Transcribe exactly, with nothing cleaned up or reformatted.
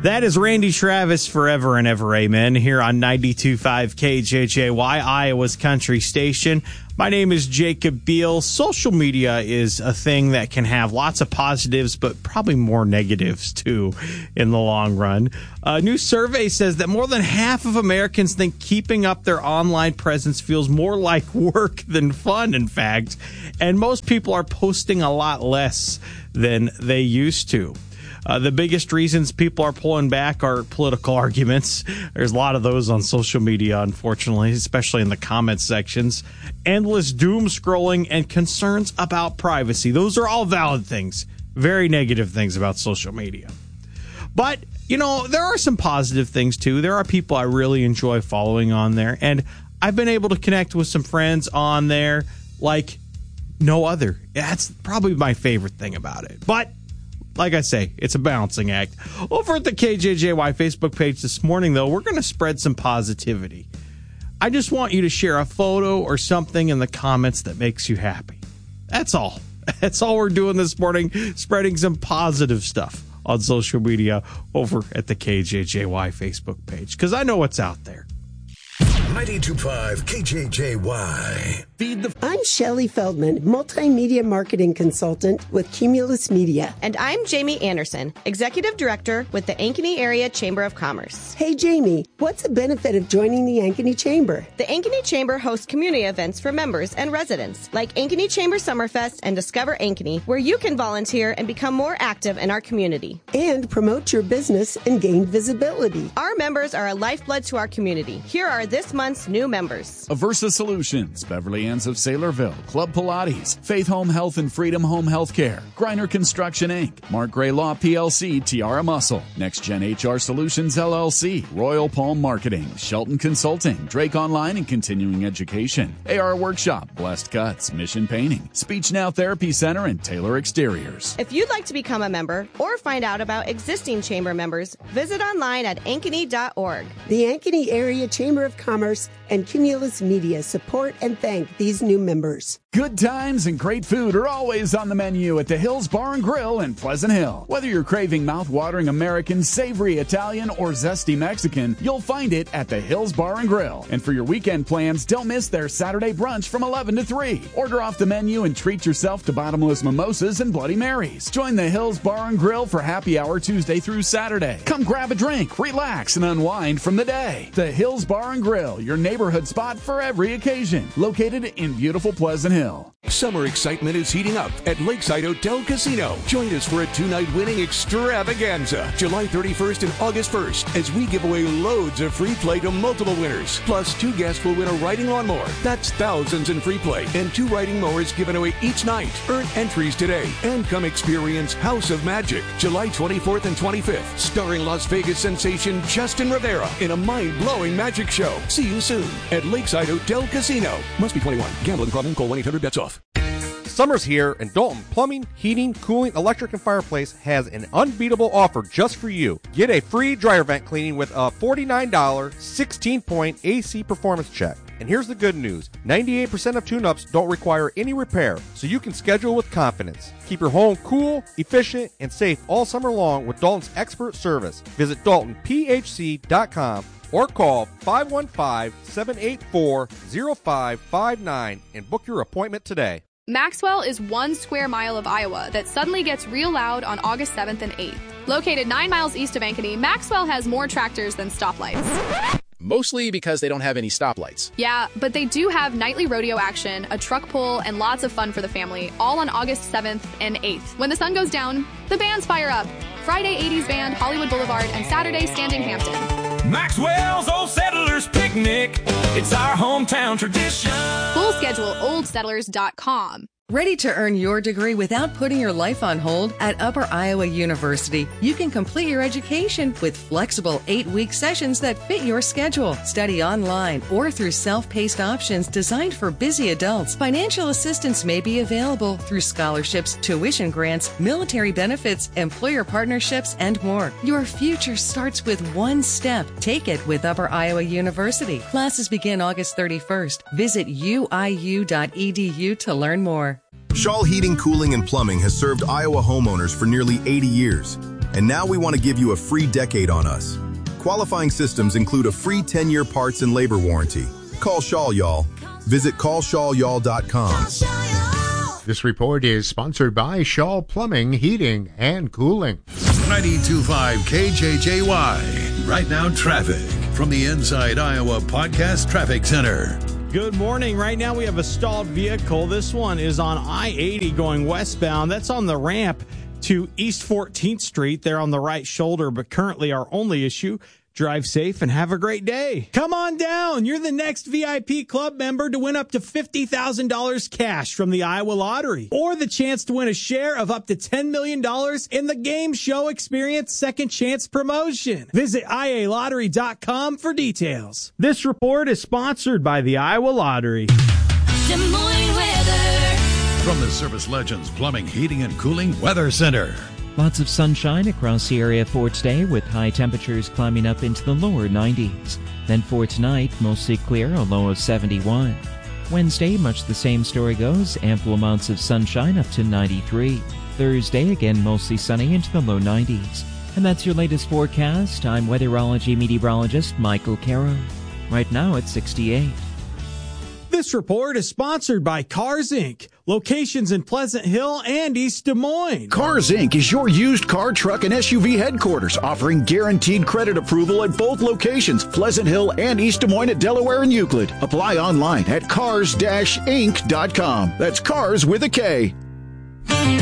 That is Randy Travis, Forever and Ever Amen, here on ninety-two point five K J J Y, Iowa's country station. My name is Jacob Beal. Social media is a thing that can have lots of positives, but probably more negatives, too, in the long run. A new survey says that more than half of Americans think keeping up their online presence feels more like work than fun, in fact. And most people are posting a lot less than they used to. Uh, the biggest reasons people are pulling back are political arguments. There's a lot of those on social media, unfortunately, especially in the comments sections. Endless doom scrolling and concerns about privacy. Those are all valid things. Very negative things about social media. But, you know, there are some positive things, too. There are people I really enjoy following on there. And I've been able to connect with some friends on there like no other. That's probably my favorite thing about it. But like I say, it's a balancing act. Over at the K J J Y Facebook page this morning, though, we're going to spread some positivity. I just want you to share a photo or something in the comments that makes you happy. That's all. That's all we're doing this morning, spreading some positive stuff on social media over at the K J J Y Facebook page, because I know what's out there. ninety-two point five K J J Y. Feed the... I'm Shelley Feldman, multimedia marketing consultant with Cumulus Media. And I'm Jamie Anderson, executive director with the Ankeny Area Chamber of Commerce. Hey, Jamie, what's the benefit of joining the Ankeny Chamber? The Ankeny Chamber hosts community events for members and residents, like Ankeny Chamber Summerfest and Discover Ankeny, where you can volunteer and become more active in our community. And promote your business and gain visibility. Our members are a lifeblood to our community. Here are this month's new members. Aversa Solutions, Beverly Ann's of Saylorville, Club Pilates, Faith Home Health and Freedom Home Healthcare, Griner Construction Incorporated, Mark Gray Law P L C, Tiara Muscle, Next Gen H R Solutions L L C, Royal Palm Marketing, Shelton Consulting, Drake Online and Continuing Education, A R Workshop, Blessed Cuts, Mission Painting, Speech Now Therapy Center, and Taylor Exteriors. If you'd like to become a member or find out about existing chamber members, visit online at ankeny dot org. The Ankeny Area Chamber of Commerce and Cumulus Media support and thank these new members. Good times and great food are always on the menu at the Hills Bar and Grill in Pleasant Hill. Whether you're craving mouth-watering American, savory Italian, or zesty Mexican, you'll find it at the Hills Bar and Grill. And for your weekend plans, don't miss their Saturday brunch from eleven to three. Order off the menu and treat yourself to bottomless mimosas and Bloody Marys. Join the Hills Bar and Grill for happy hour Tuesday through Saturday. Come grab a drink, relax, and unwind from the day. The Hills Bar and Grill, your neighborhood spot for every occasion. Located in beautiful Pleasant Hill. Summer excitement is heating up at Lakeside Hotel Casino. Join us for a two-night winning extravaganza, July thirty-first and August first, as we give away loads of free play to multiple winners. Plus, two guests will win a riding lawnmower. That's thousands in free play, and two riding mowers given away each night. Earn entries today and come experience House of Magic, July twenty-fourth and twenty-fifth, starring Las Vegas sensation Justin Rivera in a mind-blowing magic show. See you soon at Lakeside Hotel Casino. Must be twenty-one. Gambling problem? Call one eight hundred bets off. Summer's here, and Dalton Plumbing, Heating, Cooling, Electric, and Fireplace has an unbeatable offer just for you. Get a free dryer vent cleaning with a forty-nine dollars sixteen-point A C performance check. And here's the good news. ninety-eight percent of tune-ups don't require any repair, so you can schedule with confidence. Keep your home cool, efficient, and safe all summer long with Dalton's expert service. Visit Dalton P H C dot com or call five one five, seven eight four, zero five five nine and book your appointment today. Maxwell is one square mile of Iowa that suddenly gets real loud on August seventh and eighth. Located nine miles east of Ankeny, Maxwell has more tractors than stoplights. Mostly because they don't have any stoplights. Yeah, but they do have nightly rodeo action, a truck pull, and lots of fun for the family, all on August seventh and eighth. When the sun goes down, the bands fire up. Friday, eighties Band, Hollywood Boulevard, and Saturday, Standing Hampton. Maxwell's Old Settlers Picnic. It's our hometown tradition. Full schedule, old settlers dot com. Ready to earn your degree without putting your life on hold? At Upper Iowa University, you can complete your education with flexible eight-week sessions that fit your schedule. Study online or through self-paced options designed for busy adults. Financial assistance may be available through scholarships, tuition grants, military benefits, employer partnerships, and more. Your future starts with one step. Take it with Upper Iowa University. Classes begin August thirty-first. Visit U I U dot E D U to learn more. Shawl Heating, Cooling, and Plumbing has served Iowa homeowners for nearly eighty years. And now we want to give you a free decade on us. Qualifying systems include a free ten-year parts and labor warranty. Call Shaw Y'all. Visit call shaw y'all dot com. This report is sponsored by Shaw Plumbing, Heating, and Cooling. ninety-two point five K J J Y. Right now, traffic from the Inside Iowa Podcast Traffic Center. Good morning. Right now we have a stalled vehicle. This one is on I eighty going westbound. That's on the ramp to East fourteenth Street. They're on the right shoulder, but currently our only issue. Drive safe and have a great day. Come on down. You're the next V I P club member to win up to fifty thousand dollars cash from the Iowa Lottery, or the chance to win a share of up to ten million dollars in the Game Show Experience Second Chance promotion. Visit I A lottery dot com for details. This report is sponsored by the Iowa Lottery. Des Moines weather. From the Service Legends Plumbing, Heating, and Cooling Weather Center. Lots of sunshine across the area for today, with high temperatures climbing up into the lower nineties. Then for tonight, mostly clear, a low of seventy-one. Wednesday, much the same story goes, ample amounts of sunshine up to ninety-three. Thursday, again mostly sunny into the low nineties. And that's your latest forecast. I'm weatherology meteorologist Michael Caro. Right now it's sixty-eight. This report is sponsored by Cars Incorporated. Locations in Pleasant Hill and East Des Moines. Cars Incorporated is your used car, truck, and S U V headquarters, offering guaranteed credit approval at both locations, Pleasant Hill and East Des Moines at Delaware and Euclid. Apply online at cars dash inc dot com. That's cars with a K.